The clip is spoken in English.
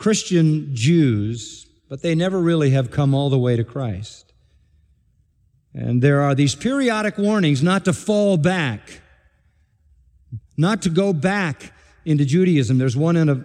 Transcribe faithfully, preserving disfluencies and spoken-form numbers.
Christian Jews, but they never really have come all the way to Christ. And there are these periodic warnings not to fall back, not to go back into Judaism. There's one in a